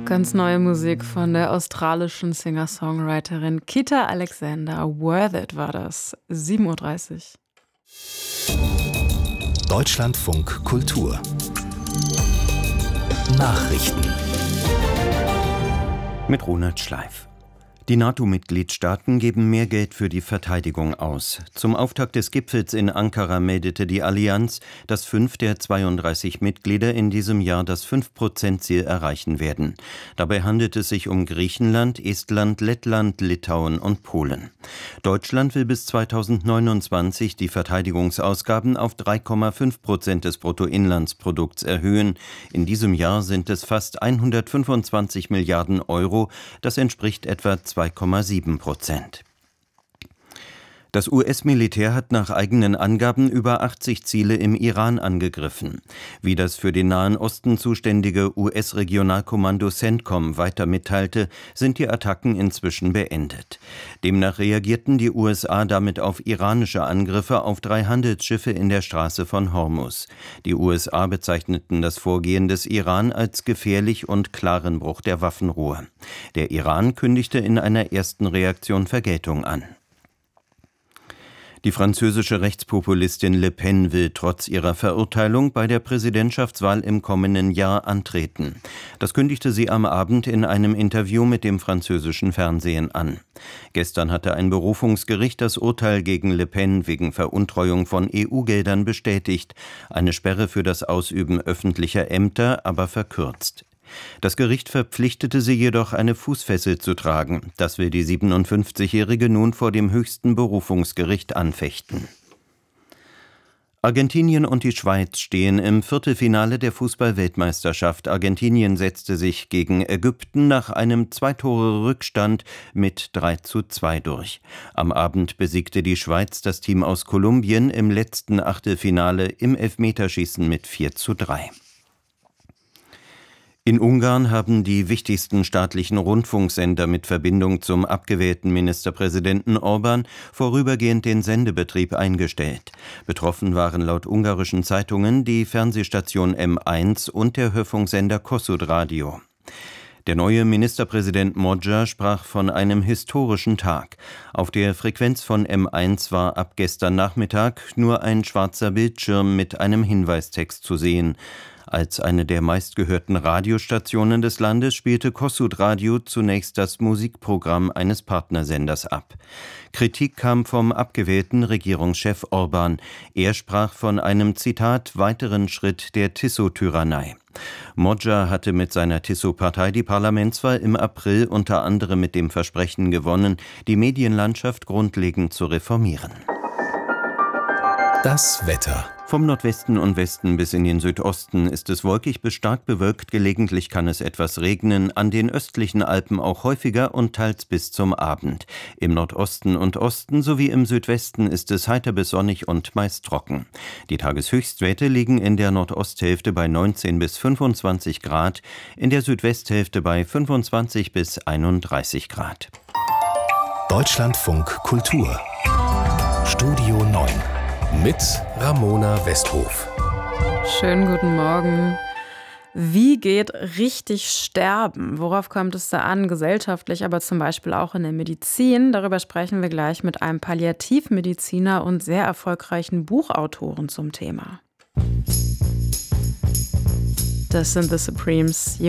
Ganz neue Musik von der australischen Singer-Songwriterin Kita Alexander. Worth It war das. 7:30 Uhr. Deutschlandfunk Kultur Nachrichten mit Ronald Schleif. Die NATO-Mitgliedstaaten geben mehr Geld für die Verteidigung aus. Zum Auftakt des Gipfels in Ankara meldete die Allianz, dass 5 der 32 Mitglieder in diesem Jahr das 5%-Ziel erreichen werden. Dabei handelt es sich um Griechenland, Estland, Lettland, Litauen und Polen. Deutschland will bis 2029 die Verteidigungsausgaben auf 3,5% des Bruttoinlandsprodukts erhöhen. In diesem Jahr sind es fast 125 Milliarden Euro. Das entspricht etwa 2,7%. Das US-Militär hat nach eigenen Angaben über 80 Ziele im Iran angegriffen. Wie das für den Nahen Osten zuständige US-Regionalkommando CENTCOM weiter mitteilte, sind die Attacken inzwischen beendet. Demnach reagierten die USA damit auf iranische Angriffe auf 3 Handelsschiffe in der Straße von Hormuz. Die USA bezeichneten das Vorgehen des Iran als gefährlich und klaren Bruch der Waffenruhe. Der Iran kündigte in einer ersten Reaktion Vergeltung an. Die französische Rechtspopulistin Le Pen will trotz ihrer Verurteilung bei der Präsidentschaftswahl im kommenden Jahr antreten. Das kündigte sie am Abend in einem Interview mit dem französischen Fernsehen an. Gestern hatte ein Berufungsgericht das Urteil gegen Le Pen wegen Veruntreuung von EU-Geldern bestätigt, eine Sperre für das Ausüben öffentlicher Ämter aber verkürzt. Das Gericht verpflichtete sie jedoch, eine Fußfessel zu tragen. Das will die 57-Jährige nun vor dem höchsten Berufungsgericht anfechten. Argentinien und die Schweiz stehen im Viertelfinale der Fußball-Weltmeisterschaft. Argentinien setzte sich gegen Ägypten nach einem 2-Tore-Rückstand mit 3:2 durch. Am Abend besiegte die Schweiz das Team aus Kolumbien im letzten Achtelfinale im Elfmeterschießen mit 4:3. In Ungarn haben die wichtigsten staatlichen Rundfunksender mit Verbindung zum abgewählten Ministerpräsidenten Orbán vorübergehend den Sendebetrieb eingestellt. Betroffen waren laut ungarischen Zeitungen die Fernsehstation M1 und der Hörfunksender Kossuth Radio. Der neue Ministerpräsident Magyar sprach von einem historischen Tag. Auf der Frequenz von M1 war ab gestern Nachmittag nur ein schwarzer Bildschirm mit einem Hinweistext zu sehen. Als eine der meistgehörten Radiostationen des Landes spielte Kossuth Radio zunächst das Musikprogramm eines Partnersenders ab. Kritik kam vom abgewählten Regierungschef Orbán. Er sprach von einem, Zitat, weiteren Schritt der Tiso-Tyrannei. Magyar hatte mit seiner Tiso-Partei die Parlamentswahl im April unter anderem mit dem Versprechen gewonnen, die Medienlandschaft grundlegend zu reformieren. Das Wetter. Vom Nordwesten und Westen bis in den Südosten ist es wolkig bis stark bewölkt, gelegentlich kann es etwas regnen, an den östlichen Alpen auch häufiger und teils bis zum Abend. Im Nordosten und Osten sowie im Südwesten ist es heiter bis sonnig und meist trocken. Die Tageshöchstwerte liegen in der Nordosthälfte bei 19 bis 25 Grad, in der Südwesthälfte bei 25 bis 31 Grad. Deutschlandfunk Kultur Studio 9 mit Ramona Westhof. Schönen guten Morgen. Wie geht richtig Sterben? Worauf kommt es da an? Gesellschaftlich, aber zum Beispiel auch in der Medizin. Darüber sprechen wir gleich mit einem Palliativmediziner und sehr erfolgreichen Buchautoren zum Thema. Das sind The Supremes.